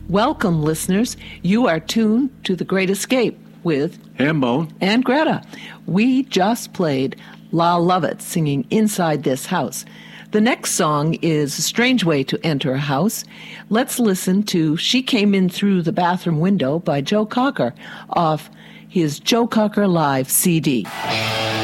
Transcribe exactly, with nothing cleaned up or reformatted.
Welcome, listeners. You are tuned to The Great Escape with Hambone and Greta. We just played La Lovett singing Inside This House. The next song is A Strange Way to Enter a House. Let's listen to She Came In Through the Bathroom Window by Joe Cocker off his Joe Cocker Live C D.